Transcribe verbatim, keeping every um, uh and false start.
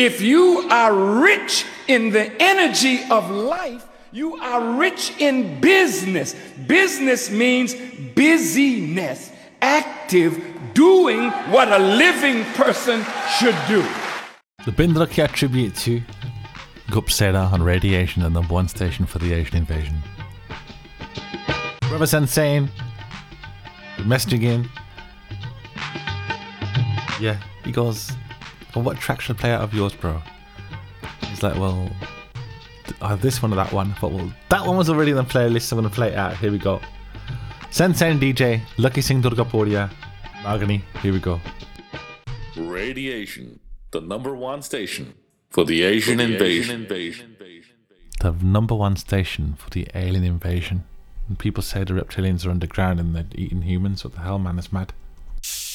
If you are rich in the energy of life, you are rich in business. Business means busyness, active, doing what a living person should do. The Bindra tribute to Gupseda on Radiation, the number one station for the Asian invasion. Brother Sensei, messaging in. Yeah, he goes, well, what track should I play out of yours, bro? He's like, well, I have this one or that one. But well, that one was already on the playlist, so I'm going to play it out. Here we go. Sensei and D J, Lucky Singh Durgapuria, Magani, here we go. Radiation, the number one station for the Asian, for the invasion. Asian invasion. The number one station for the alien invasion. And people say the reptilians are underground and they're eating humans. What the hell, man? It's mad.